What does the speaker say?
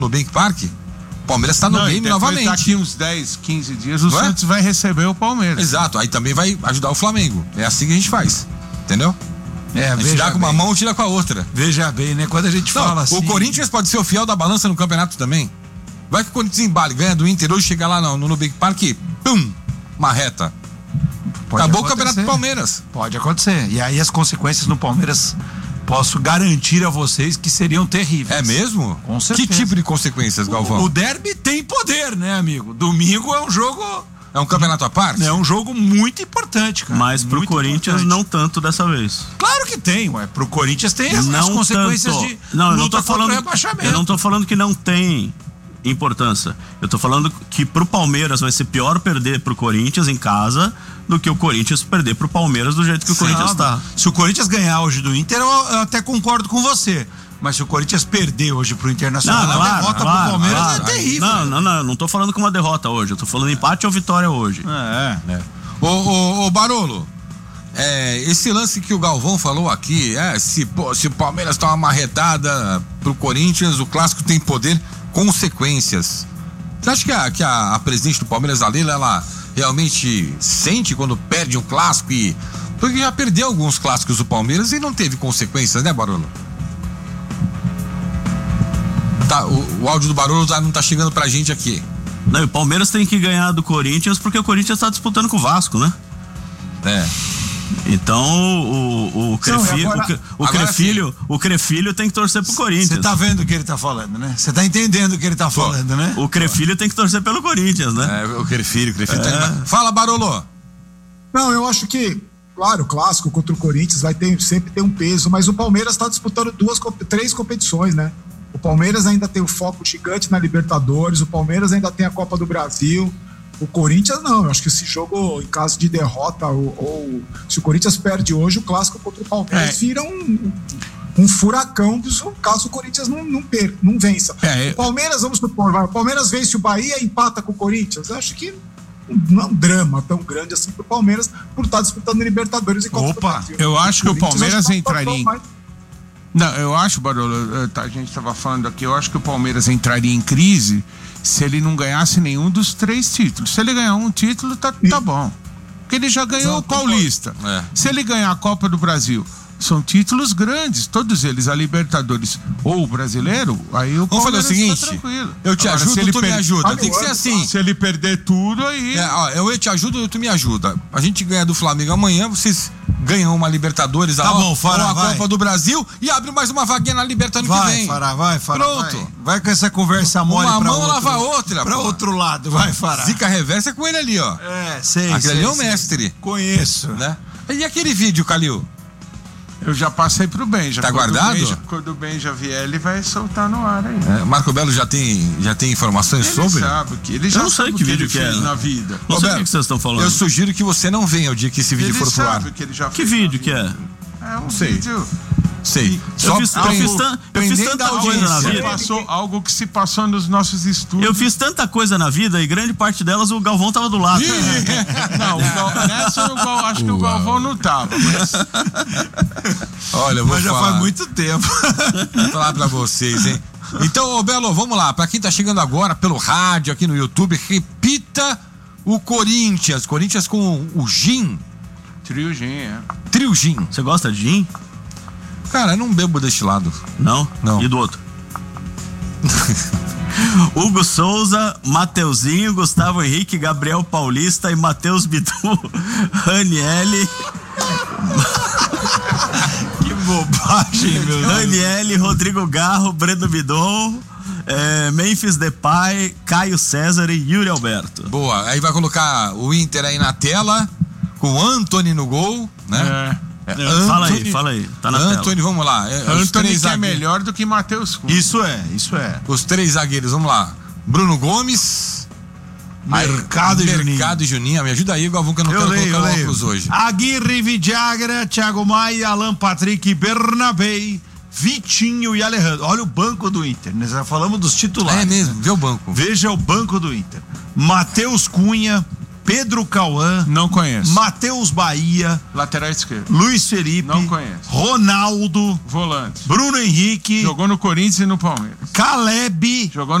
Nubank Park, o Palmeiras tá no game novamente. Daqui uns 10, 15 dias, o Santos vai receber o Palmeiras. Exato, aí também vai ajudar o Flamengo. É assim que a gente faz, entendeu? A gente dá com uma mão, tira com a outra. Veja bem, né? Quando a gente fala assim... O Corinthians pode ser o fiel da balança no campeonato também. Vai que o Corinthians embale, ganha do Inter, hoje chega lá no Nubank Park e pum, uma reta. Acabou o campeonato do Palmeiras. Pode acontecer. E aí as consequências no Palmeiras, posso garantir a vocês que seriam terríveis. É mesmo? Com certeza. Que tipo de consequências, Galvão? O derby tem poder, né, amigo? Domingo é um jogo... É um campeonato à parte? É um jogo muito importante, cara. Mas pro Corinthians não tanto dessa vez. Claro que tem, ué. Pro Corinthians tem as consequências de luta contra o rebaixamento. Eu não tô falando que não tem importância. Eu tô falando que pro Palmeiras vai ser pior perder pro Corinthians em casa do que o Corinthians perder pro Palmeiras do jeito que o Corinthians tá. Se o Corinthians ganhar hoje do Inter, eu até concordo com você. Mas se o Corinthians perder hoje pro Internacional, a derrota pro Palmeiras é terrível. Não tô falando com uma derrota hoje, eu tô falando empate ou vitória hoje. Ô Barolo, esse lance que o Galvão falou aqui, se o Palmeiras tá uma marretada pro Corinthians, o clássico tem poder, consequências. Você acha que a presidente do Palmeiras, a Leila, ela realmente sente quando perde um clássico? Porque já perdeu alguns clássicos do Palmeiras e não teve consequências, né, Barolo? Tá, o áudio do Barolo não tá chegando pra gente aqui. Não, o Palmeiras tem que ganhar do Corinthians porque o Corinthians tá disputando com o Vasco, né? Então o Crefilho tem que torcer pro Corinthians. Você tá vendo o que ele tá falando, né? Você tá entendendo o que ele tá falando, né? O Crefilho tem que torcer pelo Corinthians, né? O Crefilho tá... Fala, Barolo. Não, eu acho que, claro, o clássico contra o Corinthians vai sempre ter um peso, mas o Palmeiras tá disputando 3 competições, né? O Palmeiras ainda tem o foco gigante na Libertadores, o Palmeiras ainda tem a Copa do Brasil. O Corinthians não, eu acho que esse jogo, em caso de derrota, ou se o Corinthians perde hoje, o clássico contra o Palmeiras vira um furacão, caso o Corinthians não vença. O Palmeiras, vamos supor, o Palmeiras vence o Bahia e empata com o Corinthians. Eu acho que não é um drama tão grande assim pro Palmeiras por estar disputando Libertadores e Copa do Brasil. Eu acho que o Palmeiras entraria em... Não, eu acho, Barolo, a gente estava falando aqui, eu acho que o Palmeiras entraria em crise se ele não ganhasse nenhum dos 3 títulos. Se ele ganhar um título, tá bom. Porque ele já ganhou o Paulista. Se ele ganhar a Copa do Brasil, são títulos grandes, todos eles, a Libertadores ou o Brasileiro, aí o Palmeiras fazer o seguinte, tá tranquilo. Eu te ajudo, tu me ajuda. Tem que ser assim. Se ele perder tudo, aí... eu te ajudo, tu me ajuda. A gente ganha do Flamengo amanhã, vocês ganham uma Libertadores, Copa do Brasil e abre mais uma vaguinha na Libertadores que vem. Vai, pronto. Vai com essa conversa mole uma mão lava a outra. Pra outro lado, vai, Fará. Zica reversa é com ele ali, ó. Sei. Aquele ali é o mestre. Conheço. Né? E aquele vídeo, Calil? Eu já passei pro Benja. Tá guardado? Quando o Benja vier, ele vai soltar no ar aí. Marco Belo já tem informações sobre? Ele já não sei que vídeo que é na vida. Não sei o que vocês estão falando. Eu sugiro que você não venha o dia que esse vídeo for pro ar. Que vídeo que é? É um vídeo. Sei. Eu fiz tanta coisa na vida. Algo que se passou nos nossos estudos. Eu fiz tanta coisa na vida e grande parte delas o Galvão tava do lado. Nessa acho que o Galvão não tava. Mas... Olha, eu vou já faz muito tempo. Vou falar pra vocês, hein? Então, ô Belo, vamos lá. Pra quem tá chegando agora pelo rádio, aqui no YouTube, repita o Corinthians. Corinthians com o Gin. Trio Gin, Trio Gin. Você gosta de gin? Cara, eu não bebo deste lado. Não? Não. E do outro? Hugo Souza, Mateuzinho, Gustavo Henrique, Gabriel Paulista e Matheus Bidu, Raniele. Que bobagem, meu Deus. Raniele, Rodrigo Garro, Breno Bidon, Memphis Depay, Caio César e Yuri Alberto. Boa, aí vai colocar o Inter aí na tela, com o Antony no gol, né? Fala aí, tá na tela. Antony, vamos lá. Antony que é melhor do que Matheus Cunha. Isso é. Os 3 zagueiros, vamos lá. Bruno Gomes, Mercado e Juninho. Me ajuda aí, Galvão, que eu não quero colocar o óculos hoje. Aguirre, Vidagra, Thiago Maia, Alan Patrick, Bernabei, Vitinho e Alejandro. Olha o banco do Inter, nós já falamos dos titulares. É mesmo, vê o banco. Veja o banco do Inter. Matheus Cunha, Pedro Cauã. Não conheço. Matheus Bahia. Lateral esquerdo. Luiz Felipe. Não conheço. Ronaldo. Volante. Bruno Henrique. Jogou no Corinthians e no Palmeiras. Caleb. Jogou